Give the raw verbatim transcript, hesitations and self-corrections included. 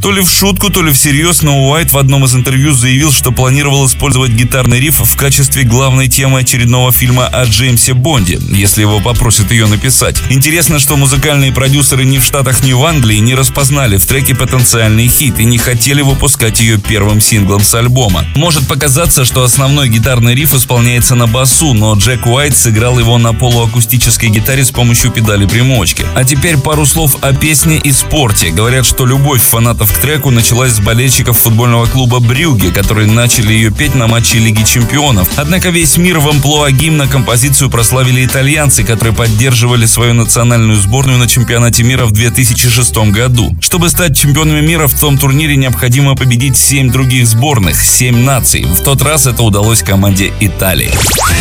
То ли в шутку, то ли всерьез, но Уайт в одном из интервью заявил, что планировал использовать гитарный риф в качестве главной темы очередного фильма о Джеймсе Бонде, если его попросят ее написать. Интересно, что музыкальные продюсеры ни в Штатах, ни в Англии не распознали в треке потенциальный хит и не хотели выпускать ее первым синглом с альбома. Может показаться, что основной гитарный риф исполняется на басу, но Джек Уайт сыграл его на полуакустической гитаре с помощью педали примочки. А теперь пару слов о песне и спорте. Говорят, что любовь фанатов к треку началась с болельщиков футбольного клуба Брюгге, которые начали ее петь на матче Лиги Чемпионов. Однако весь мир в амплуа гимна композицию прославили итальянцы, которые поддерживали свою национальную сборную на чемпионате мира в две тысячи шестом году. Чтобы стать чемпионами мира в том турнире, необходимо победить семь других сборных, семь наций. В тот раз это удалось команде Италии.